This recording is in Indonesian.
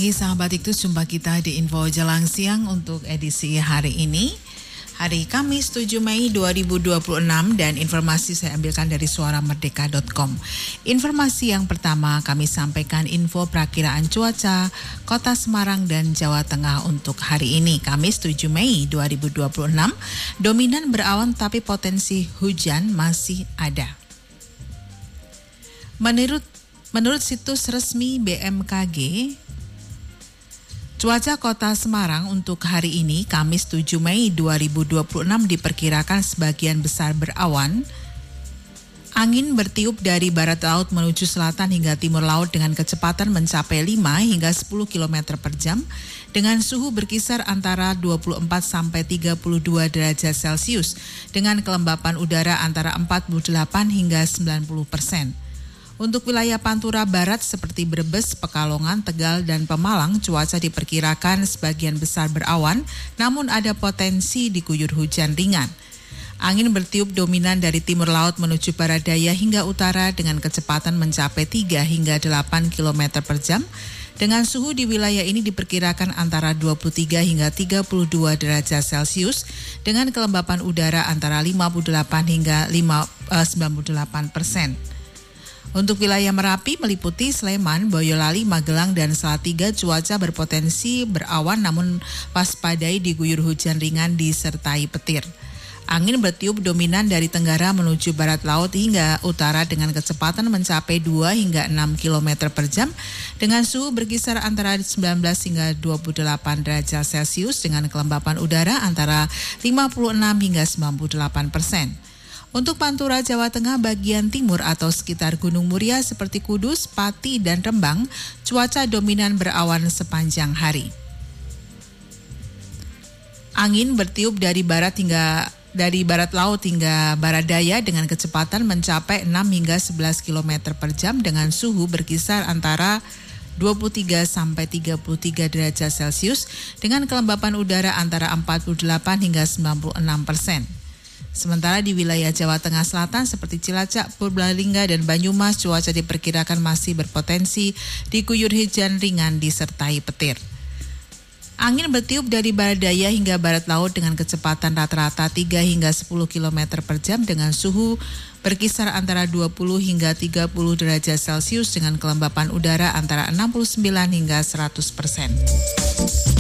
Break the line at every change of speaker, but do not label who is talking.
pagi sahabat Iktus, jumpa kita di Info Jelang Siang untuk edisi hari ini. Hari Kamis 7 Mei 2026 dan informasi saya ambilkan dari suaramerdeka.com. Informasi yang pertama kami sampaikan info perakiraan cuaca Kota Semarang dan Jawa Tengah untuk hari ini Kamis 7 Mei 2026. Dominan berawan tapi potensi hujan masih ada. Menurut situs resmi BMKG, cuaca Kota Semarang untuk hari ini, Kamis 7 Mei 2026 diperkirakan sebagian besar berawan. Angin bertiup dari barat laut menuju selatan hingga timur laut dengan kecepatan mencapai 5 hingga 10 km per jam dengan suhu berkisar antara 24 sampai 32 derajat Celcius dengan kelembapan udara antara 48 hingga 90%. Untuk wilayah Pantura Barat seperti Brebes, Pekalongan, Tegal, dan Pemalang, cuaca diperkirakan sebagian besar berawan, namun ada potensi diguyur hujan ringan. Angin bertiup dominan dari timur laut menuju barat daya hingga utara dengan kecepatan mencapai 3 hingga 8 km per jam. Dengan suhu di wilayah ini diperkirakan antara 23 hingga 32 derajat Celcius dengan kelembapan udara antara 58 hingga 98%. Untuk wilayah Merapi meliputi Sleman, Boyolali, Magelang, dan Salatiga cuaca berpotensi berawan namun waspadai diguyur hujan ringan disertai petir. Angin bertiup dominan dari tenggara menuju barat laut hingga utara dengan kecepatan mencapai 2 hingga 6 km per jam dengan suhu berkisar antara 19 hingga 28 derajat Celcius dengan kelembapan udara antara 56 hingga 98%. Untuk Pantura Jawa Tengah bagian timur atau sekitar Gunung Muria seperti Kudus, Pati, dan Rembang, cuaca dominan berawan sepanjang hari. Angin bertiup dari barat laut hingga barat daya dengan kecepatan mencapai 6 hingga 11 km per jam dengan suhu berkisar antara 23 sampai 33 derajat Celcius dengan kelembapan udara antara 48 hingga 96%. Sementara di wilayah Jawa Tengah Selatan seperti Cilacap, Purbalingga, dan Banyumas, cuaca diperkirakan masih berpotensi diguyur hujan ringan disertai petir. Angin bertiup dari barat daya hingga barat laut dengan kecepatan rata-rata 3 hingga 10 km per jam dengan suhu berkisar antara 20 hingga 30 derajat Celcius dengan kelembapan udara antara 69 hingga 100%.